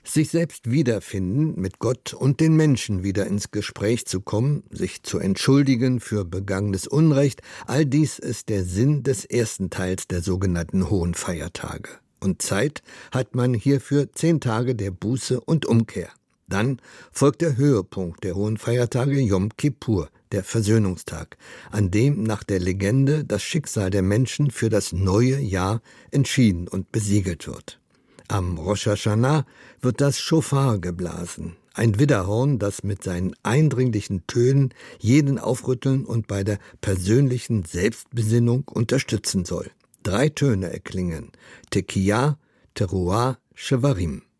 Sich selbst wiederfinden, mit Gott und den Menschen wieder ins Gespräch zu kommen, sich zu entschuldigen für begangenes Unrecht, all dies ist der Sinn des ersten Teils der sogenannten Hohen Feiertage. Und Zeit hat man hierfür 10 Tage der Buße und Umkehr. Dann folgt der Höhepunkt der Hohen Feiertage, Jom Kippur, der Versöhnungstag, an dem nach der Legende das Schicksal der Menschen für das neue Jahr entschieden und besiegelt wird. Am Rosh Hashanah wird das Schofar geblasen, ein Widderhorn, das mit seinen eindringlichen Tönen jeden aufrütteln und bei der persönlichen Selbstbesinnung unterstützen soll. 3 Töne erklingen: Tekiah, Teruah, Shevarim.